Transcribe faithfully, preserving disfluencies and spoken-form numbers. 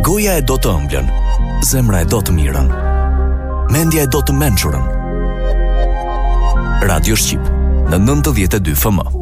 Goja e do të ëmblën, zemra e do të mirën, mendja e do të mençurën. Radio Shqip në nëntëdhjetë e dy F M.